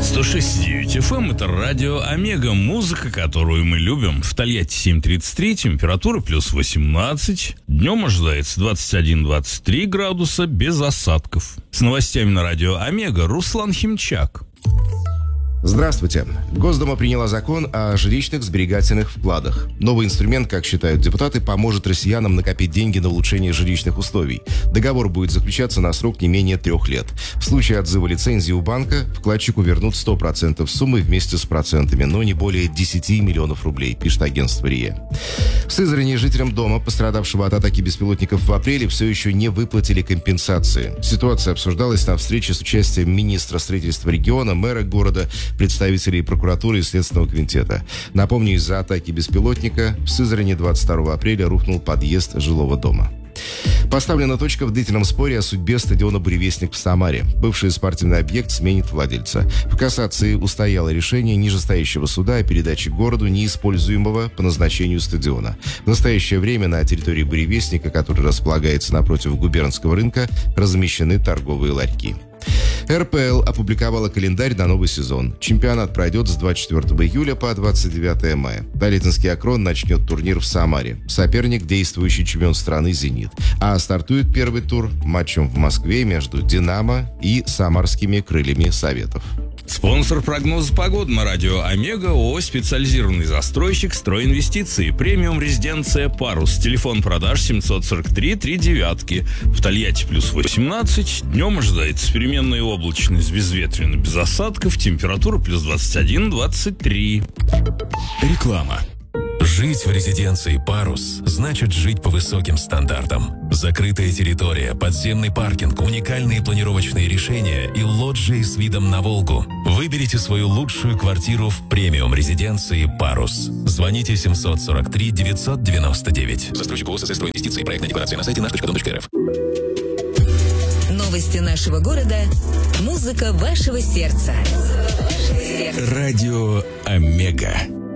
106.9 FM — это радио Омега, музыка, которую мы любим. В Тольятти 7:33, температура плюс 18. Днем ожидается 21-23 градуса, без осадков. С новостями на радио Омега Руслан Химчак. Здравствуйте. Госдума приняла закон о жилищных сберегательных вкладах. Новый инструмент, как считают депутаты, поможет россиянам накопить деньги на улучшение жилищных условий. Договор будет заключаться на срок не менее 3 лет. В случае отзыва лицензии у банка вкладчику вернут 100% суммы вместе с процентами, но не более 10 миллионов рублей, пишет агентство РИА. В Сызрани жителям дома, пострадавшего от атаки беспилотников в апреле, все еще не выплатили компенсации. Ситуация обсуждалась на встрече с участием министра строительства региона, мэра города, представителей прокуратуры и Следственного комитета. Напомню, из-за атаки беспилотника в Сызрани 22 апреля рухнул подъезд жилого дома. Поставлена точка в длительном споре о судьбе стадиона «Буревестник» в Самаре. Бывший спортивный объект сменит владельца. В кассации устояло решение нижестоящего суда о передаче городу неиспользуемого по назначению стадиона. В настоящее время на территории «Буревестника», который располагается напротив губернского рынка, размещены торговые ларьки. РПЛ опубликовала календарь на новый сезон. Чемпионат пройдет с 24 июля по 29 мая. Талитинский Акрон начнет турнир в Самаре. Соперник — действующий чемпион страны «Зенит». А стартует первый тур матчем в Москве между «Динамо» и самарскими «Крыльями Советов». Спонсор прогноза погоды на радио Омега — ООО «Специализированный застройщик стройинвестиции». Премиум резиденция «Парус». Телефон продаж 743-39. В Тольятти плюс 18. Днем ожидается переменная облачность, безветренно, без осадков. Температура плюс 21-23. Реклама. Жить в резиденции «Парус» значит жить по высоким стандартам. Закрытая территория, подземный паркинг, уникальные планировочные решения и лоджии с видом на Волгу. Выберите свою лучшую квартиру в премиум резиденции «Парус». Звоните 743-999. Застройщик ООО «Стройинвестиции». Проектная декларация на сайте наш.дом.рф. Новости нашего города. Музыка вашего сердца. Радио Омега.